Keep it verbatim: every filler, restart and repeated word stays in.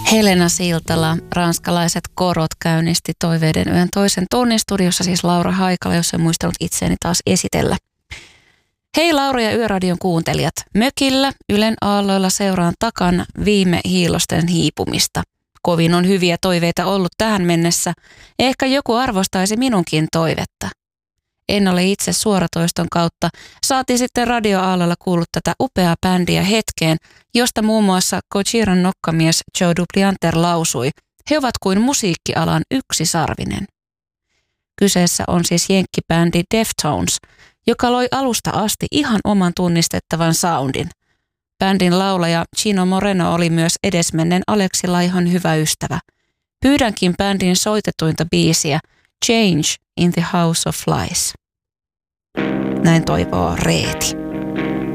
Helena Siltala, ranskalaiset korot, käynnisti Toiveiden yön toisen tunnin studiossa, siis Laura Haikala, jos en muistanut itseäni taas esitellä. Hei Laura ja Yöradion kuuntelijat, mökillä Ylen aalloilla seuraan takan viime hiilosten hiipumista. Kovin on hyviä toiveita ollut tähän mennessä, ehkä joku arvostaisi minunkin toivetta. En ole itse suoratoiston kautta, saati sitten radioaalloilla kuullut tätä upeaa bändiä hetkeen, josta muun muassa Gojiran nokkamies Joe Duplantier lausui, he ovat kuin musiikkialan yksisarvinen. Kyseessä on siis jenkkibändi Deftones, joka loi alusta asti ihan oman tunnistettavan soundin. Bändin laulaja Chino Moreno oli myös edesmenneen Aleksi Laihon hyvä ystävä. Pyydänkin bändin soitetuinta biisiä Change in the House of Flies. Näin toivoo Reeti.